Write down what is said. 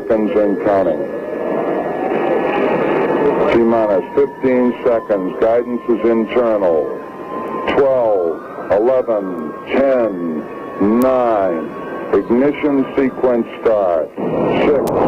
seconds and counting. T-minus 15 seconds. Guidance is internal. 12, 11, 10, 9. Ignition sequence start. 6,